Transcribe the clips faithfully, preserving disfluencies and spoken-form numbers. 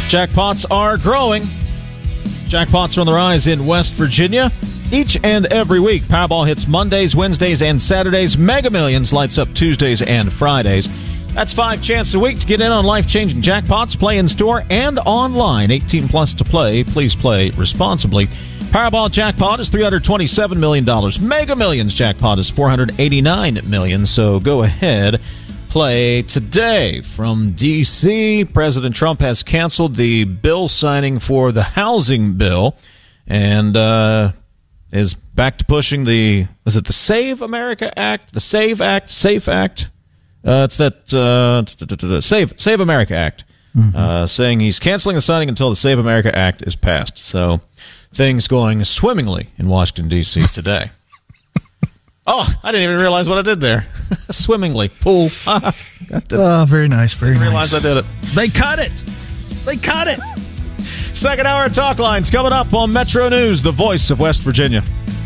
Jackpots are growing. Jackpots are on the rise in West Virginia. Each and every week, Powerball hits Mondays, Wednesdays, and Saturdays. Mega Millions lights up Tuesdays and Fridays. That's five chances a week to get in on life-changing jackpots. Play in store and online. eighteen plus to play. Please play responsibly. Powerball jackpot is three hundred twenty-seven million dollars. Mega Millions jackpot is four hundred eighty-nine million dollars. So go ahead, play today. From D C, President Trump has canceled the bill signing for the housing bill and uh, is back to pushing the, is it the Save America Act? The Save Act? Safe Act? Uh, it's that uh, Save Save America Act, mm-hmm. uh, saying he's canceling the signing until the Save America Act is passed. So things going swimmingly in Washington, D C today. Oh, I didn't even realize what I did there. Swimmingly. Pool. Oh, very nice. Very didn't nice. realize I did it. They cut it. They cut it. Second hour of Talk Lines coming up on Metro News, the voice of West Virginia.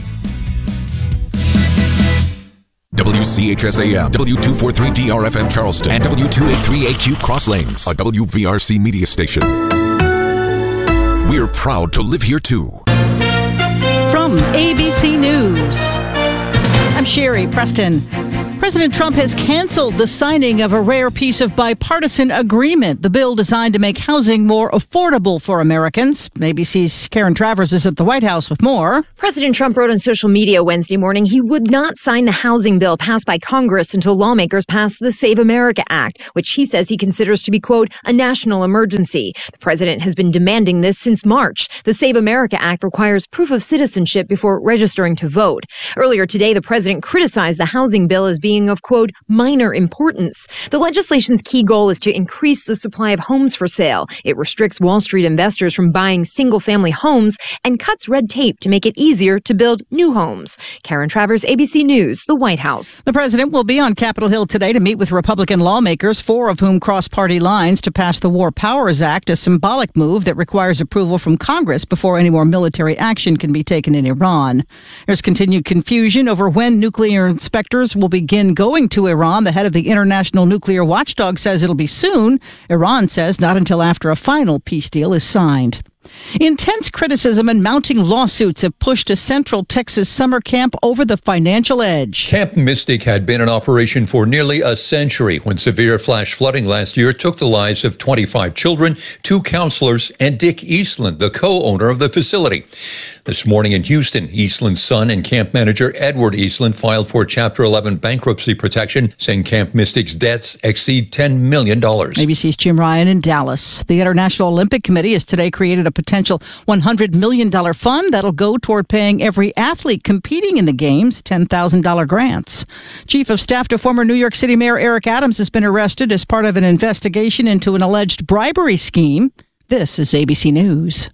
W C H S A M, W two forty-three D R F M Charleston, and W two eighty-three A Q Cross Lanes, a W V R C media station. We're proud to live here, too. From A B C News, I'm Sherry Preston. President Trump has canceled the signing of a rare piece of bipartisan agreement, the bill designed to make housing more affordable for Americans. A B C's Karen Travers is at the White House with more. President Trump wrote on social media Wednesday morning he would not sign the housing bill passed by Congress until lawmakers pass the Save America Act, which he says he considers to be, quote, a national emergency. The president has been demanding this since March. The Save America Act requires proof of citizenship before registering to vote. Earlier today, the president criticized the housing bill as being of, quote, minor importance. The legislation's key goal is to increase the supply of homes for sale. It restricts Wall Street investors from buying single-family homes and cuts red tape to make it easier to build new homes. Karen Travers, A B C News, the White House. The president will be on Capitol Hill today to meet with Republican lawmakers, four of whom cross party lines, to pass the War Powers Act, a symbolic move that requires approval from Congress before any more military action can be taken in Iran. There's continued confusion over when nuclear inspectors will begin going to Iran. The head of the International Nuclear Watchdog says it'll be soon. Iran says not until after a final peace deal is signed. Intense criticism and mounting lawsuits have pushed a Central Texas summer camp over the financial edge. Camp Mystic had been in operation for nearly a century when severe flash flooding last year took the lives of twenty-five children, two counselors, and Dick Eastland, the co-owner of the facility. This morning in Houston, Eastland's son and camp manager Edward Eastland filed for Chapter eleven bankruptcy protection, saying Camp Mystic's debts exceed ten million dollars. A B C's Jim Ryan in Dallas. The International Olympic Committee has today created a potential one hundred million dollars fund that'll go toward paying every athlete competing in the games ten thousand dollars grants. Chief of Staff to former New York City Mayor Eric Adams has been arrested as part of an investigation into an alleged bribery scheme. This is A B C News.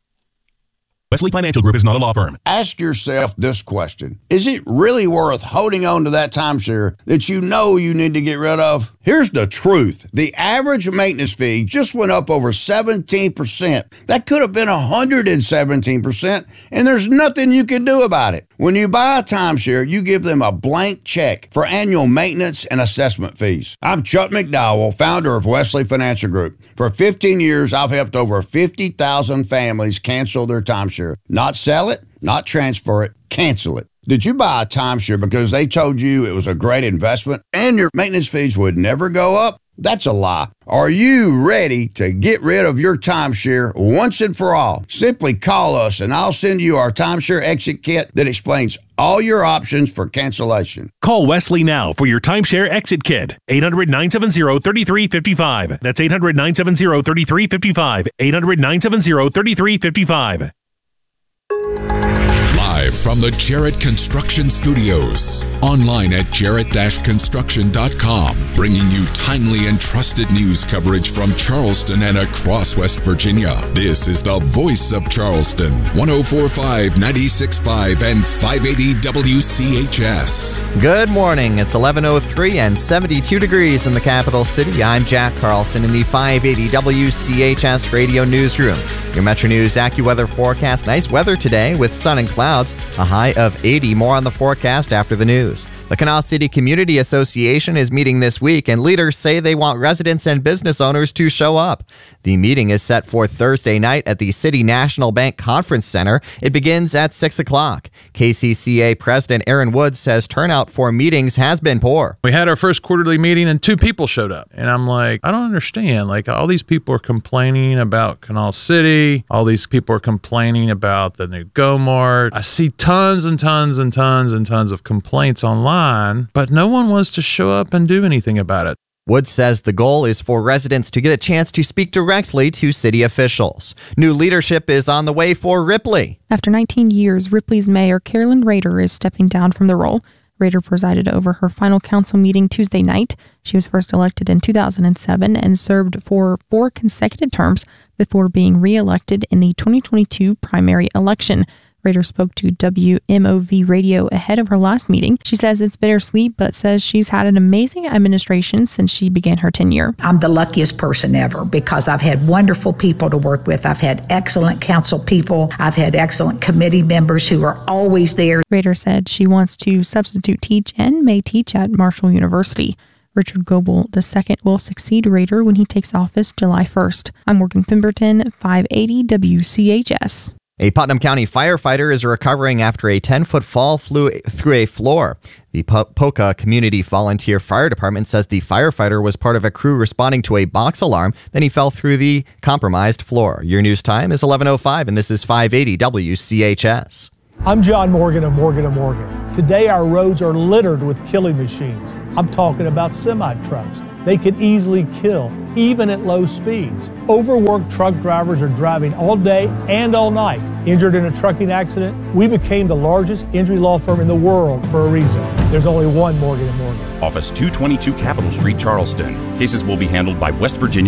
Wesley Financial Group is not a law firm. Ask yourself this question. Is it really worth holding on to that timeshare that you know you need to get rid of? Here's the truth. The average maintenance fee just went up over seventeen percent. That could have been one hundred seventeen percent, and there's nothing you can do about it. When you buy a timeshare, you give them a blank check for annual maintenance and assessment fees. I'm Chuck McDowell, founder of Wesley Financial Group. For fifteen years, I've helped over fifty thousand families cancel their timeshare. Not sell it, not transfer it, cancel it. Did you buy a timeshare because they told you it was a great investment and your maintenance fees would never go up? That's a lie. Are you ready to get rid of your timeshare once and for all? Simply call us and I'll send you our timeshare exit kit that explains all your options for cancellation. Call Wesley now for your timeshare exit kit. eight hundred, nine seven zero, three three five five. That's eight hundred, nine seven zero, three three five five. eight hundred, nine seven zero, three three five five. Live from the Jarrett Construction Studios. Online at jarrett dash construction dot com. Bringing you timely and trusted news coverage from Charleston and across West Virginia. This is the voice of Charleston. one oh four point five, ninety-six point five, and five eighty W C H S. Good morning. It's eleven oh three and seventy-two degrees in the capital city. I'm Jack Carlson in the five eighty W C H S radio newsroom. Your Metro News AccuWeather forecast. Nice weather today with sun and clouds. A high of eighty. More on the forecast after the news. The Canal City Community Association is meeting this week, and leaders say they want residents and business owners to show up. The meeting is set for Thursday night at the City National Bank Conference Center. It begins at six o'clock. K C C A President Aaron Woods says turnout for meetings has been poor. We had our first quarterly meeting and two people showed up. And I'm like, I don't understand. Like, all these people are complaining about Canal City. All these people are complaining about the new Go-Mart. I see tons and tons and tons and tons of complaints online, but no one wants to show up and do anything about it. Woods says the goal is for residents to get a chance to speak directly to city officials. New leadership is on the way for Ripley. After nineteen years, Ripley's mayor, Carolyn Rader, is stepping down from the role. Rader presided over her final council meeting Tuesday night. She was first elected in two thousand seven and served for four consecutive terms before being re-elected in the twenty twenty-two primary election. Rader spoke to W M O V radio ahead of her last meeting. She says it's bittersweet, but says she's had an amazing administration since she began her tenure. I'm the luckiest person ever because I've had wonderful people to work with. I've had excellent council people. I've had excellent committee members who are always there. Rader said she wants to substitute teach and may teach at Marshall University. Richard Goebel the second will succeed Rader when he takes office July first. I'm Morgan Pemberton, five eighty W C H S. A Putnam County firefighter is recovering after a ten-foot fall flew through a floor. The Po- Poca Community Volunteer Fire Department says the firefighter was part of a crew responding to a box alarm. Then he fell through the compromised floor. Your news time is eleven oh five, and this is five eighty W C H S. I'm John Morgan of Morgan and Morgan. Today our roads are littered with killing machines. I'm talking about semi-trucks. They can easily kill, even at low speeds. Overworked truck drivers are driving all day and all night. Injured in a trucking accident, we became the largest injury law firm in the world for a reason. There's only one Morgan and Morgan. Office two twenty-two Capitol Street, Charleston. Cases will be handled by West Virginia